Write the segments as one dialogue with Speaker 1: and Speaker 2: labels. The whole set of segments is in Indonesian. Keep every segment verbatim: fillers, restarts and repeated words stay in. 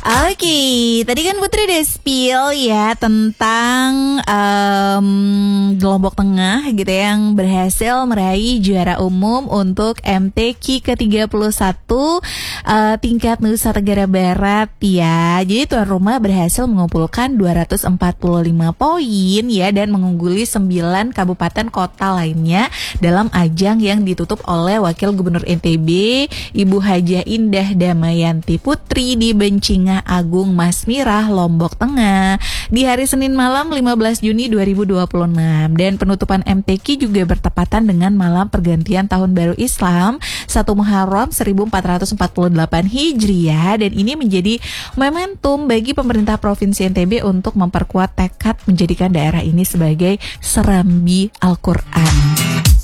Speaker 1: Oke, tadi kan Putri udah spill ya tentang um, Lombok Tengah gitu ya, yang berhasil meraih juara umum untuk M T Q ke tiga puluh satu uh, tingkat Nusa Tenggara Barat ya. Jadi tuan rumah berhasil mengumpulkan dua ratus empat puluh lima poin ya, dan mengungguli sembilan kabupaten kota lainnya dalam ajang yang ditutup oleh Wakil Gubernur N T B Ibu Hajah Indah Damayanti Putri di Bencinga Agung Masmirah, Lombok Tengah di hari Senin malam lima belas Juni dua ribu dua puluh enam, dan penutupan M T Q juga bertepatan dengan malam pergantian Tahun Baru Islam satu Muharram seribu empat ratus empat puluh delapan Hijriah, dan ini menjadi momentum bagi pemerintah Provinsi N T B untuk memperkuat tekad menjadikan daerah ini sebagai serambi Al-Quran.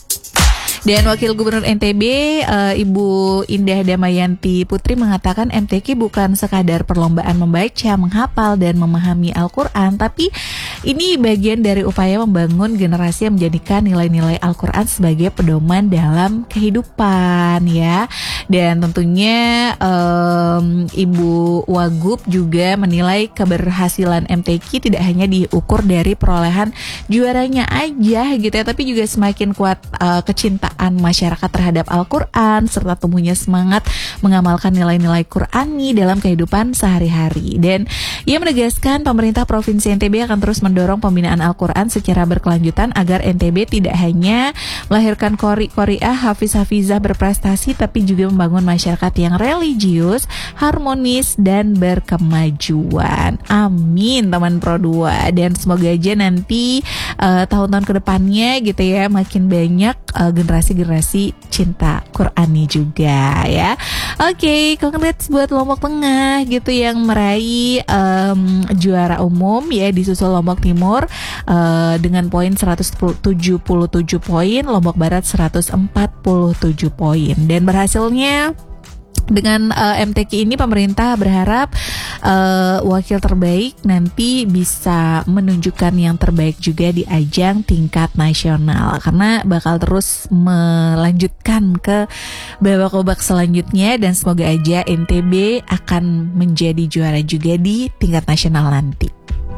Speaker 1: Dan Wakil Gubernur N T B uh, Ibu Indah Damayanti Putri mengatakan M T Q bukan sekadar perlombaan membaca, menghafal, dan memahami Al-Quran, tapi ini bagian dari upaya membangun generasi yang menjadikan nilai-nilai Al-Quran sebagai pedoman dalam kehidupan ya. Dan tentunya um, Ibu Wagub juga menilai keberhasilan M T Q tidak hanya diukur dari perolehan juaranya aja gitu ya, tapi juga semakin kuat uh, kecintaan masyarakat terhadap Al-Quran serta tumbuhnya semangat mengamalkan nilai-nilai Qurani dalam kehidupan sehari-hari. Dan ia menegaskan pemerintah Provinsi N T B akan terus mendorong pembinaan Al-Quran secara berkelanjutan agar N T B tidak hanya melahirkan qori-qoriah, hafiz-hafizah berprestasi, tapi juga membangun masyarakat yang religius, harmonis, dan berkemajuan. Amin teman Pro dua. Dan semoga aja nanti uh, tahun-tahun kedepannya gitu ya makin banyak uh, generasi-generasi cinta Qurani juga ya. Oke, okay, congrats buat Lombok Tengah gitu yang meraih um, juara umum ya, disusul Lombok Timur uh, dengan poin seratus tujuh puluh tujuh poin, Lombok Barat seratus empat puluh tujuh poin. Dan berhasilnya dengan uh, M T Q ini pemerintah berharap uh, wakil terbaik nanti bisa menunjukkan yang terbaik juga di ajang tingkat nasional, karena bakal terus melanjutkan ke babak-babak selanjutnya, dan semoga aja N T B akan menjadi juara juga di tingkat nasional nanti.